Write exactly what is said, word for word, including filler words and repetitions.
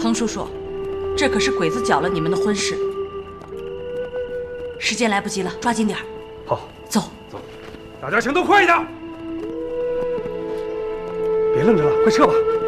彭叔叔，这可是鬼子搅了你们的婚事，时间来不及了，抓紧点儿。 好， 走走，大家行动快一点，别愣着了，快撤吧。